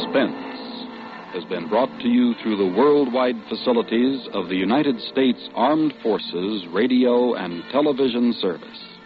Suspense has been brought to you through the worldwide facilities of the United States Armed Forces Radio and Television Service.